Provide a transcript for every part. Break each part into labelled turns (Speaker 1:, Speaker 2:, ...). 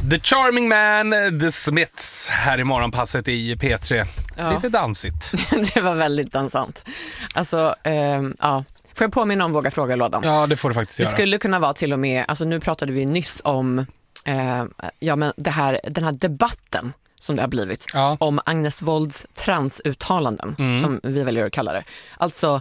Speaker 1: The Charming Man, The Smiths, här i morgonpasset i P3. Ja. Lite dansigt.
Speaker 2: Det var väldigt dansant. Alltså, ja. Får jag påminna om Våga fråga-lådan?
Speaker 1: Ja, det får du faktiskt göra.
Speaker 2: Det skulle kunna vara till och med, alltså nu pratade vi nyss om men den här debatten som det har blivit om Agnes Wolds transuttalanden, som vi väljer att kalla det. Alltså,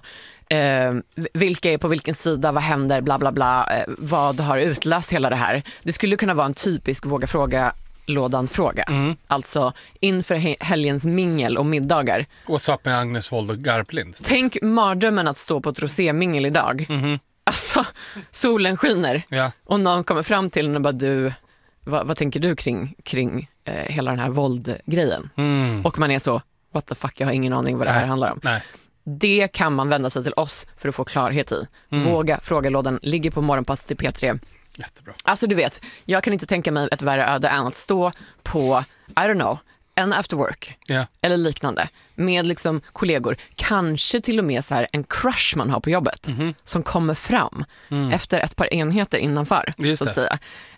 Speaker 2: vilka är på vilken sida, vad händer, bla bla bla, vad har utlöst hela det här. Det skulle kunna vara en typisk Våga fråga-lådan fråga. Alltså inför helgens mingel och middagar.
Speaker 1: What's up med Agnes Wold och Garplind?
Speaker 2: Tänk mardrömmen att stå på ett rosémingel idag. Alltså, solen skiner och någon kommer fram till en och bara, du, vad tänker du kring hela den här våldgrejen? Och man är så, what the fuck, jag har ingen aning vad det här handlar om.
Speaker 1: Nej.
Speaker 2: Det kan man vända sig till oss för att få klarhet i. Våga fråga-lådan ligger på morgonpass till P3.
Speaker 1: Jättebra.
Speaker 2: Alltså du vet, jag kan inte tänka mig ett värre öde än att stå på, I don't know, en after work eller liknande med liksom kollegor, kanske till och med så här en crush man har på jobbet som kommer fram efter ett par enheter innanför.
Speaker 1: Just
Speaker 2: så att säga.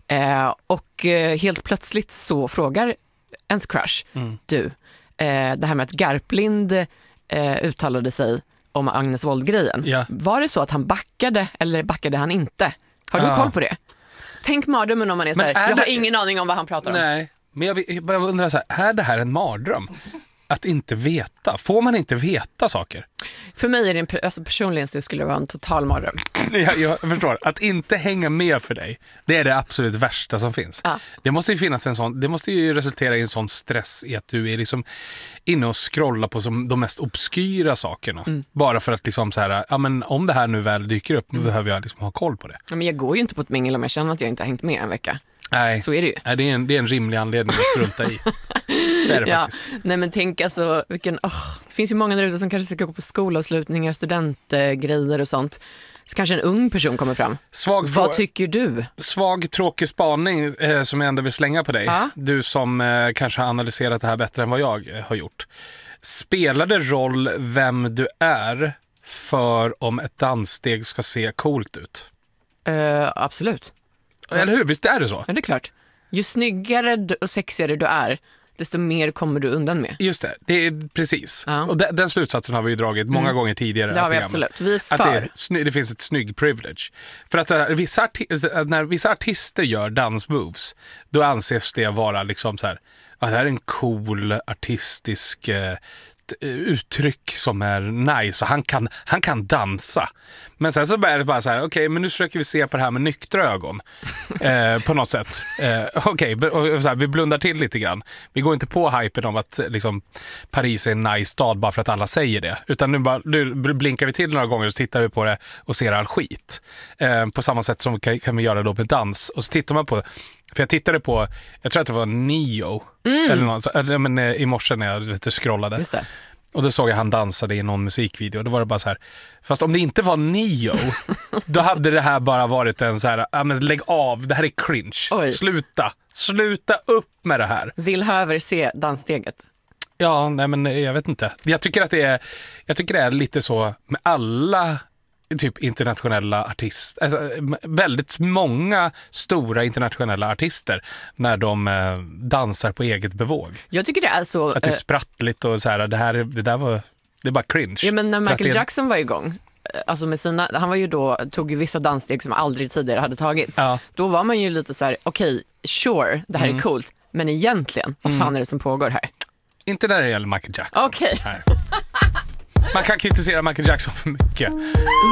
Speaker 2: Och helt plötsligt så frågar ens crush, du, det här med att Garplind uttalade sig om Agnes Wold-grejen. Var det så att han backade eller backade han inte? Har du koll på det? Tänk mardrömmen om man är så här, jag har ingen aning om vad han pratar om.
Speaker 1: Nej, men jag undrar så här, är det här en mardröm? Att inte veta. Får man inte veta saker?
Speaker 2: För mig är det alltså personligen så skulle det vara en total mardröm.
Speaker 1: Jag förstår. Att inte hänga med för dig, det är det absolut värsta som finns. Det måste ju finnas en sån, det måste ju resultera i en sån stress i att du är liksom inne och scrollar på de mest obskyra sakerna. Bara för att liksom så här, ja men om det här nu väl dyker upp, behöver jag liksom ha koll på det.
Speaker 2: Ja, men jag går ju inte på ett mingel om jag känner att jag inte har hängt med en vecka.
Speaker 1: Nej,
Speaker 2: så är det ju.
Speaker 1: Nej, det är en rimlig anledning att strunta i. Det är det faktiskt.
Speaker 2: Nej, men tänk alltså, det finns ju många där ute som kanske ska gå på skolavslutningar, studentgrejer och sånt. Så kanske en ung person kommer fram. Vad tycker du?
Speaker 1: Svag, tråkig spaning som jag ändå vill slänga på dig. Du som kanske har analyserat det här bättre än vad jag har gjort. Spelar det roll vem du är för om ett danssteg ska se coolt ut?
Speaker 2: Absolut.
Speaker 1: Eller hur? Visst är det så?
Speaker 2: Ja, det är klart. Ju snyggare och sexigare du är, desto mer kommer du undan med.
Speaker 1: Just det är precis. Och den slutsatsen har vi ju dragit många gånger tidigare.
Speaker 2: Det har vi absolut. Vi är för.
Speaker 1: Att det finns ett snygg privilege. För att när vissa artister gör dansmoves, då anses det vara liksom så här, att det här är en cool artistisk uttryck som är nice, och han kan dansa. Men sen så börjar det bara så här, okej, men nu försöker vi se på det här med nyktra ögon på något sätt. Vi blundar till lite grann. Vi går inte på hypen om att liksom, Paris är en nice stad bara för att alla säger det, utan nu blinkar vi till några gånger och så tittar vi på det och ser all skit. På samma sätt som kan vi göra då med dans. Och så tittar man på, för jag tittade på, jag tror att det var Neo eller något, men i morse när jag scrollade.
Speaker 2: Just det.
Speaker 1: Och då såg jag han dansade i någon musikvideo. Då var det bara så här, fast om det inte var Neo, då hade det här bara varit en så här, ja men lägg av, det här är cringe.
Speaker 2: Oj.
Speaker 1: Sluta upp med det här.
Speaker 2: Vill Höver se danssteget?
Speaker 1: Ja, nej men jag vet inte. Jag tycker det är lite så med alla typ internationella artister, alltså, väldigt många stora internationella artister när de dansar på eget bevåg.
Speaker 2: Jag tycker det är så
Speaker 1: att det är sprattligt och så här, det är bara cringe.
Speaker 2: Ja, men när Michael Jackson var igång, alltså med han var ju tog ju vissa danssteg som aldrig tidigare hade tagits. Då var man ju lite så här, okej, sure, det här är coolt, men egentligen, vad fan är det som pågår här?
Speaker 1: Inte när det gäller Michael Jackson.
Speaker 2: Okej.
Speaker 1: Man kan kritisera Michael Jackson för mycket.